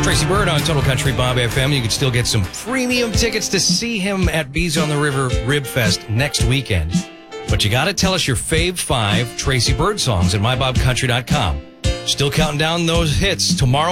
Tracy Bird on Total Country Bob FM. You can still get some premium tickets to see him at Bees on the River Rib Fest next weekend. But you got to tell us your fave 5 Tracy Bird songs at mybobcountry.com. Still counting down those hits tomorrow.